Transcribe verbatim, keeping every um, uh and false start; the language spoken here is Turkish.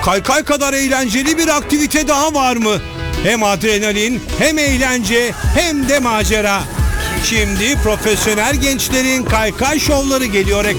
Kaykay kadar eğlenceli bir aktivite daha var mı? Hem adrenalin, hem eğlence, hem de macera. Şimdi profesyonel gençlerin kaykay şovları geliyor